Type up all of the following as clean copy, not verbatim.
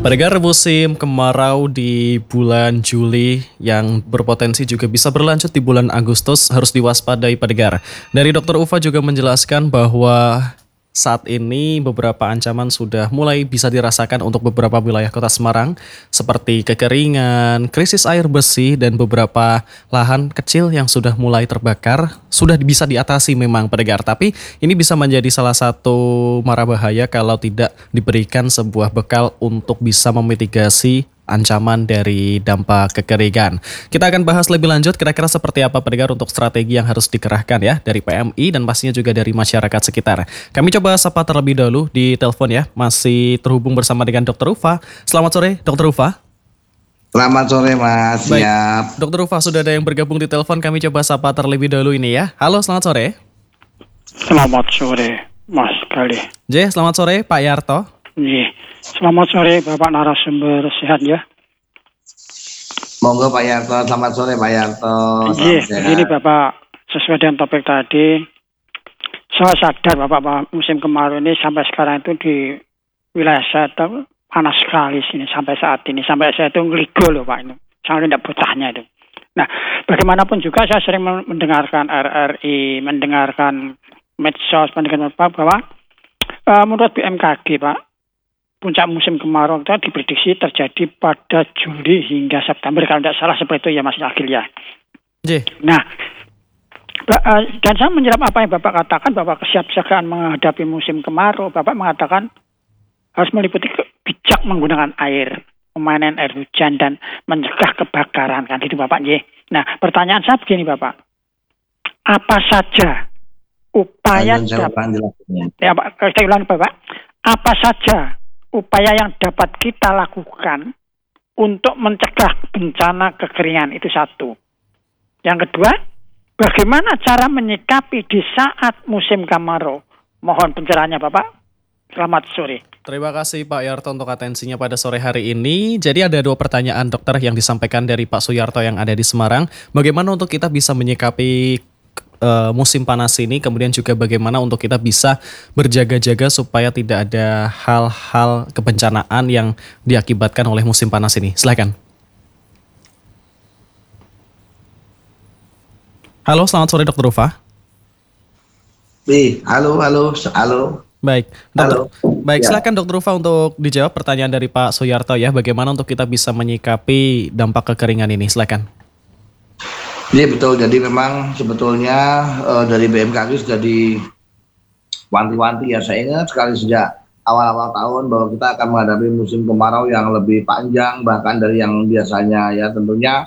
Pendengar, musim kemarau di bulan Juli yang berpotensi juga bisa berlanjut di bulan Agustus harus diwaspadai pendengar. Dari Dr. Ufa juga menjelaskan bahwa saat ini beberapa ancaman sudah mulai bisa dirasakan untuk beberapa wilayah kota Semarang seperti kekeringan, krisis air bersih, dan beberapa lahan kecil yang sudah mulai terbakar sudah bisa diatasi memang pendengar. Tapi ini bisa menjadi salah satu mara bahaya kalau tidak diberikan sebuah bekal untuk bisa memitigasi ancaman dari dampak kekeringan. Kita akan bahas lebih lanjut kira-kira seperti apa pendengar untuk strategi yang harus dikerahkan ya dari PMI dan pastinya juga dari masyarakat sekitar. Kami coba sapa terlebih dahulu di telepon ya. Masih terhubung bersama dengan Dr. Ufa. Selamat sore Dr. Ufa. Selamat sore Mas. Baik. Siap. Dr. Ufa, sudah ada yang bergabung di telepon. Kami coba sapa terlebih dahulu ini ya. Halo, selamat sore. Selamat sore Mas Galih. Selamat sore Pak Yarto. Selamat sore Bapak narasumber, sehat ya. Monggo Pak Yarto, selamat sore Pak Yarto. Begini Bapak, sesuai dengan topik tadi, saya sadar Bapak musim kemarau ini sampai sekarang itu di wilayah saya itu panas sekali sini sampai saat ini. Sampai saya itu ngeligo loh Pak itu, sangat tidak betahnya itu. Nah, bagaimanapun juga saya sering mendengarkan RRI, mendengarkan medsos, mendengarkan bahwa menurut BMKG Pak, puncak musim kemarau itu diprediksi terjadi pada Juli hingga September kalau tidak salah seperti itu ya Mas Agil ya. Nah, dan saya menjawab apa yang Bapak katakan bahwa kesiapsiagaan menghadapi musim kemarau, Bapak mengatakan harus meliputi bijak menggunakan air, memanen air hujan dan mencegah kebakaran kan gitu Bapak. Nah, pertanyaan saya begini Bapak, apa saja upaya saya ulangi Bapak, apa saja upaya yang dapat kita lakukan untuk mencegah bencana kekeringan itu satu. Yang kedua, bagaimana cara menyikapi di saat musim kemarau? Mohon pencerahannya Bapak. Selamat sore. Terima kasih Pak Yarto untuk atensinya pada sore hari ini. Jadi ada 2 pertanyaan dokter yang disampaikan dari Pak Suyarto yang ada di Semarang. Bagaimana untuk kita bisa menyikapi musim panas ini, kemudian juga bagaimana untuk kita bisa berjaga-jaga supaya tidak ada hal-hal kebencanaan yang diakibatkan oleh musim panas ini. Silakan. Halo, selamat sore Dr. Ufa. Halo. Baik, dokter. Baik, Ya. silakan Dr. Ufa untuk dijawab pertanyaan dari Pak Suyarto ya. Bagaimana untuk kita bisa menyikapi dampak kekeringan ini? Silakan. Iya betul, jadi memang sebetulnya dari BMKG sudah diwanti-wanti ya. Saya ingat sekali sejak awal-awal tahun bahwa kita akan menghadapi musim kemarau yang lebih panjang bahkan dari yang biasanya ya. Tentunya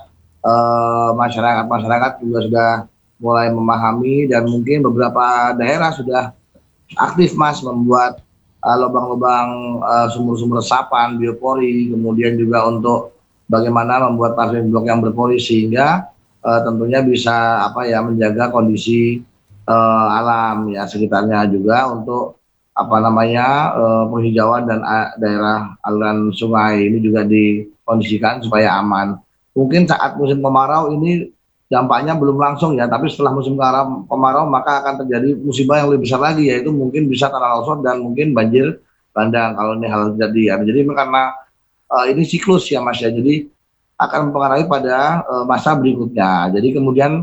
masyarakat juga sudah mulai memahami dan mungkin beberapa daerah sudah aktif Mas membuat lubang-lubang sumur-sumur resapan biopori, kemudian juga untuk bagaimana membuat paving blok yang berpori sehingga tentunya bisa menjaga kondisi alam ya sekitarnya juga untuk penghijauan dan daerah aliran sungai ini juga dikondisikan supaya aman. Mungkin saat musim kemarau ini dampaknya belum langsung ya, tapi setelah musim kemarau maka akan terjadi musibah yang lebih besar lagi, yaitu mungkin bisa tanah longsor dan mungkin banjir bandang kalau ini hal terjadi ya. Jadi karena ini siklus ya Mas ya, jadi akan mempengaruhi pada masa berikutnya. Jadi kemudian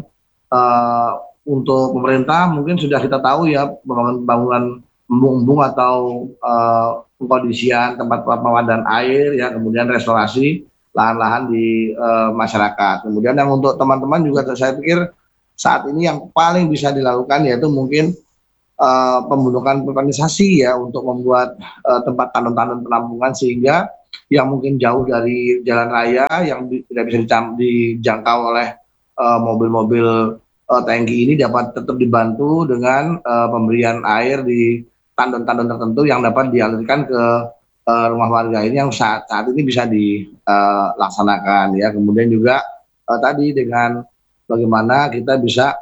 untuk pemerintah mungkin sudah kita tahu ya, bangunan embung-embung atau pengkondisian tempat pemandan air ya, kemudian restorasi lahan-lahan di masyarakat. Kemudian yang untuk teman-teman juga saya pikir saat ini yang paling bisa dilakukan yaitu mungkin pembentukan urbanisasi ya, untuk membuat tempat tandon-tandon penampungan sehingga yang mungkin jauh dari jalan raya yang tidak bisa dijangkau oleh mobil-mobil tangki ini dapat tetap dibantu dengan pemberian air di tandon-tandon tertentu yang dapat dialirkan ke rumah warga ini yang saat ini bisa dilaksanakan ya. Kemudian juga tadi dengan bagaimana kita bisa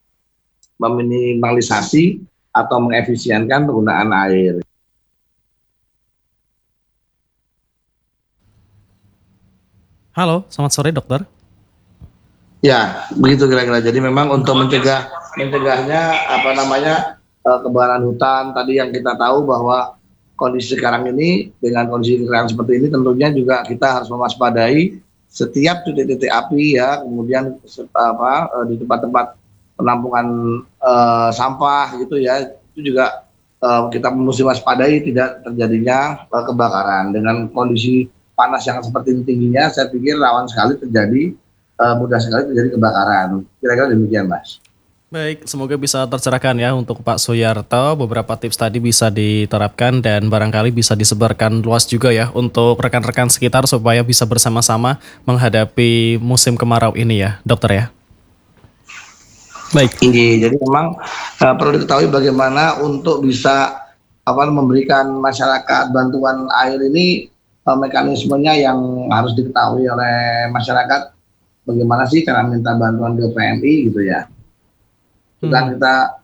meminimalisasi atau mengefisienkan penggunaan air. Halo, selamat sore dokter. Ya, begitu kira-kira. Jadi memang untuk mencegahnya kebakaran hutan tadi yang kita tahu bahwa kondisi sekarang ini, dengan kondisi sekarang seperti ini, tentunya juga kita harus mewaspadai setiap titik-titik api ya, kemudian di tempat-tempat penampungan sampah gitu ya, itu juga kita mesti waspadai tidak terjadinya kebakaran. Dengan kondisi panas yang seperti ini tingginya, saya pikir rawan sekali terjadi, mudah sekali terjadi kebakaran. Kira-kira demikian, Mas. Baik, semoga bisa tercerahkan ya untuk Pak Suyarto. Beberapa tips tadi bisa diterapkan dan barangkali bisa disebarkan luas juga ya untuk rekan-rekan sekitar supaya bisa bersama-sama menghadapi musim kemarau ini ya, dokter ya. Baik. Jadi memang perlu diketahui bagaimana untuk bisa memberikan masyarakat bantuan air ini, mekanismenya yang harus diketahui oleh masyarakat. Bagaimana sih cara minta bantuan ke PMI gitu ya. Dan kita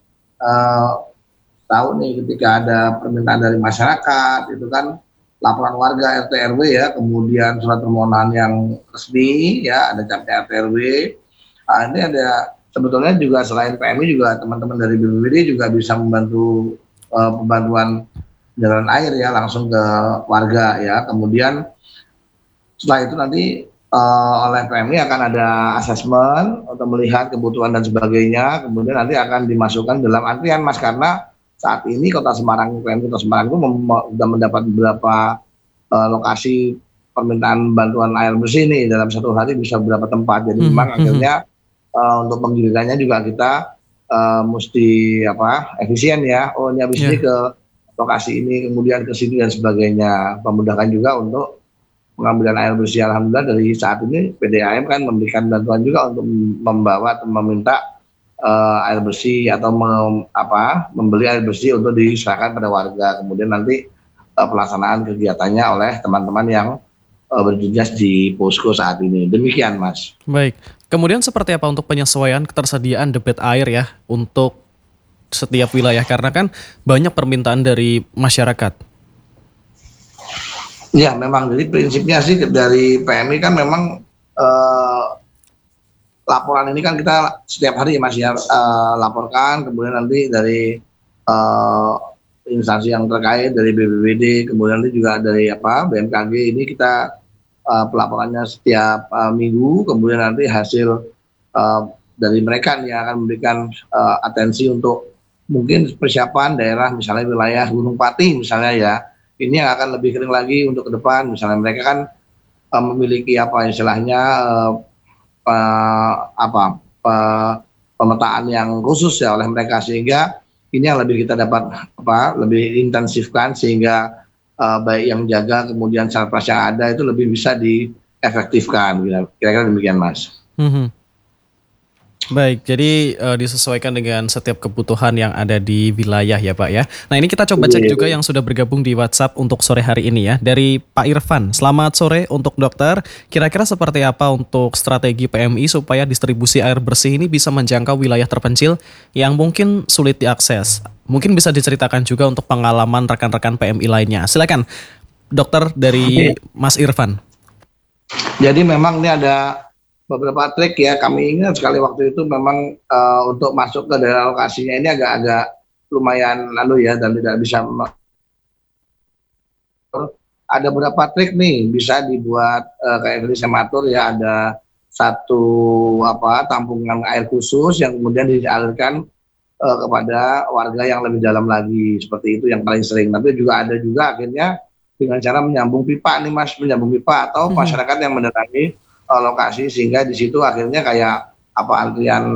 tahu nih ketika ada permintaan dari masyarakat itu kan laporan warga RT RW ya, kemudian surat permohonan yang resmi ya, ada capnya RT RW. Ini ada sebetulnya juga selain PMI juga teman-teman dari BPBD juga bisa membantu pembantuan jalan air ya langsung ke warga ya. Kemudian setelah itu nanti oleh PMI akan ada asesmen untuk melihat kebutuhan dan sebagainya, kemudian nanti akan dimasukkan dalam antrian, Mas, karena saat ini Kota Semarang, PMI Kota Semarang itu sudah mendapat beberapa lokasi permintaan bantuan air bersih ini dalam satu hari bisa beberapa tempat, jadi memang akhirnya untuk penggilirannya juga kita mesti efisien ya, ini habis ini ke lokasi ini, kemudian ke sini dan sebagainya, memudahkan juga untuk pengambilan air bersih. Alhamdulillah dari saat ini PDAM kan memberikan bantuan juga untuk membawa atau meminta air bersih atau membeli air bersih untuk diserahkan pada warga. Kemudian nanti pelaksanaan kegiatannya oleh teman-teman yang bertugas di posko saat ini. Demikian, Mas. Baik. Kemudian seperti apa untuk penyesuaian ketersediaan debit air ya untuk setiap wilayah, karena kan banyak permintaan dari masyarakat. Ya, memang jadi prinsipnya sih dari PMI kan memang laporan ini kan kita setiap hari masih laporkan, kemudian nanti dari instansi yang terkait dari BPBD, kemudian nanti juga dari BMKG ini kita pelaporannya setiap minggu, kemudian nanti hasil dari mereka yang akan memberikan atensi untuk mungkin persiapan daerah misalnya wilayah Gunung Pati misalnya ya. Ini yang akan lebih kering lagi untuk ke depan. Misalnya mereka kan memiliki pemetaan yang khusus ya oleh mereka, sehingga ini yang lebih kita dapat lebih intensifkan sehingga baik yang jaga kemudian sarpras yang ada itu lebih bisa diefektifkan. Kira-kira demikian, Mas. Baik, jadi disesuaikan dengan setiap kebutuhan yang ada di wilayah ya Pak ya. Nah ini kita coba cek juga yang sudah bergabung di WhatsApp untuk sore hari ini ya. Dari Pak Irfan, selamat sore untuk dokter. Kira-kira seperti apa untuk strategi PMI supaya distribusi air bersih ini bisa menjangkau wilayah terpencil yang mungkin sulit diakses? Mungkin bisa diceritakan juga untuk pengalaman rekan-rekan PMI lainnya. Silakan dokter dari Mas Irfan. Jadi memang ini ada beberapa trik ya, kami ingat sekali waktu itu memang untuk masuk ke daerah lokasinya ini agak-agak lumayan dan tidak bisa. Ada beberapa trik nih bisa dibuat kayak tadi saya matur ya, ada satu tampungan air khusus yang kemudian dialirkan kepada warga yang lebih dalam lagi, seperti itu yang paling sering. Tapi juga ada juga akhirnya dengan cara menyambung pipa nih, Mas, menyambung pipa atau masyarakat yang mendatangi lokasi, sehingga di situ akhirnya kayak antrian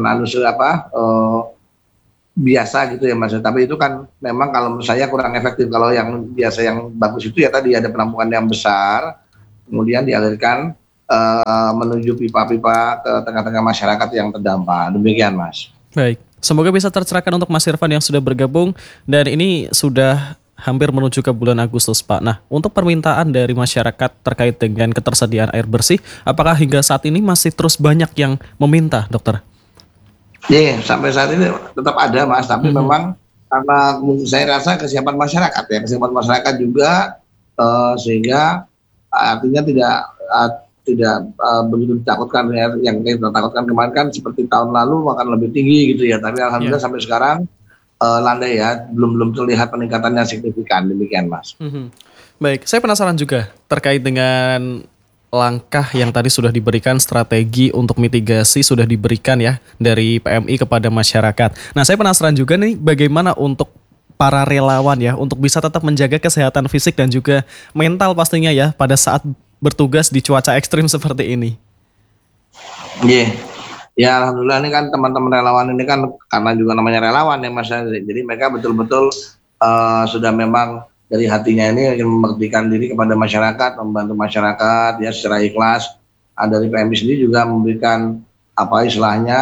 biasa gitu ya, Mas. Tapi itu kan memang kalau menurut saya kurang efektif. Kalau yang biasa yang bagus itu ya tadi ada penampungan yang besar kemudian dialirkan menuju pipa-pipa ke tengah-tengah masyarakat yang terdampak. Demikian, Mas. Baik, semoga bisa tercerahkan untuk Mas Irfan yang sudah bergabung, dan ini sudah hampir menuju ke bulan Agustus, Pak. Nah, untuk permintaan dari masyarakat terkait dengan ketersediaan air bersih, apakah hingga saat ini masih terus banyak yang meminta, dokter? Iya, sampai saat ini tetap ada, Mas. Tapi memang karena saya rasa kesiapan masyarakat juga sehingga artinya tidak begitu ditakutkan ya. Yang kita takutkan kemarin kan seperti tahun lalu akan lebih tinggi gitu ya. Tapi alhamdulillah sampai sekarang landai ya, belum terlihat peningkatannya signifikan, demikian Mas. Baik, saya penasaran juga terkait dengan langkah yang tadi sudah diberikan, strategi untuk mitigasi sudah diberikan ya dari PMI kepada masyarakat. Nah, saya penasaran juga nih bagaimana untuk para relawan ya untuk bisa tetap menjaga kesehatan fisik dan juga mental pastinya ya pada saat bertugas di cuaca ekstrim seperti ini. Iya. Ya alhamdulillah ini kan teman-teman relawan ini kan karena juga namanya relawan ya Mas. Jadi mereka betul-betul sudah memang dari hatinya ini ingin memberikan diri kepada masyarakat, membantu masyarakat ya secara ikhlas. Dari PMI sendiri juga memberikan apa istilahnya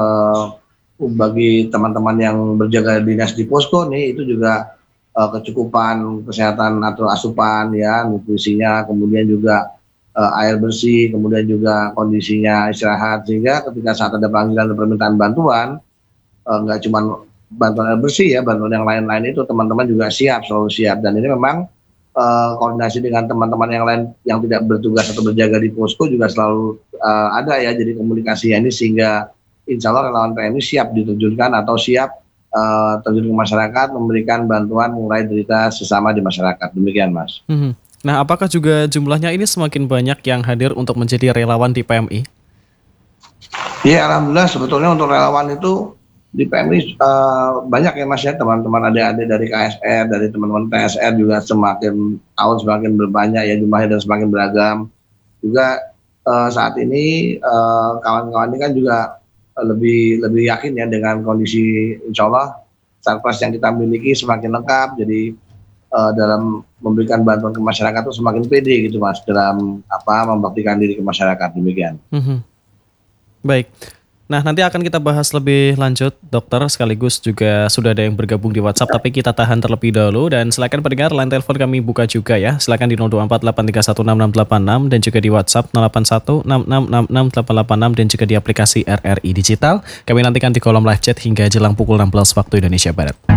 bagi teman-teman yang berjaga dinas di posko nih itu juga kecukupan kesehatan atau asupan ya, nutrisinya, kemudian juga air bersih, kemudian juga kondisinya istirahat, sehingga ketika saat ada panggilan dan permintaan bantuan nggak cuma bantuan air bersih ya, bantuan yang lain-lain itu teman-teman juga siap, selalu siap. Dan ini memang koordinasi dengan teman-teman yang lain yang tidak bertugas atau berjaga di posko juga selalu ada ya, jadi komunikasinya ini sehingga insya Allah relawan PMI siap diterjunkan atau siap terjun ke masyarakat memberikan bantuan mulai derita sesama di masyarakat. Demikian Mas. Nah, apakah juga jumlahnya ini semakin banyak yang hadir untuk menjadi relawan di PMI? Iya, alhamdulillah sebetulnya untuk relawan itu di PMI banyak ya Mas ya, teman-teman adik-adik dari KSR, dari teman-teman TSR juga semakin tahun semakin berbanyak ya jumlahnya dan semakin beragam. Juga saat ini kawan-kawan ini kan juga lebih yakin ya dengan kondisi insya Allah Satgas yang kita miliki semakin lengkap, jadi dalam memberikan bantuan ke masyarakat itu semakin pede gitu Mas dalam membaktikan diri ke masyarakat, demikian. Baik. Nah, nanti akan kita bahas lebih lanjut, dokter, sekaligus juga sudah ada yang bergabung di WhatsApp, tapi kita tahan terlebih dahulu dan silakan pendengar, line telepon kami buka juga ya. Silakan di 0248316686 dan juga di WhatsApp 0816666886 dan juga di aplikasi RRI Digital. Kami nantikan di kolom live chat hingga jelang pukul 16 waktu Indonesia Barat.